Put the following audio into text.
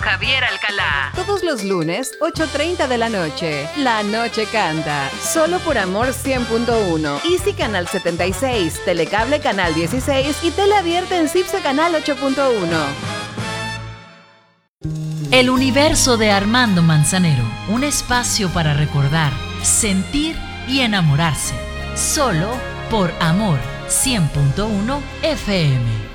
Javier Alcalá. Todos los lunes, 8:30 de la noche. La Noche Canta. Solo por Amor 100.1. Easy Canal 76, Telecable Canal 16 y Tele Abierta en CIPSE Canal 8.1. El universo de Armando Manzanero. Un espacio para recordar, sentir y enamorarse. Solo por Amor 100.1 FM.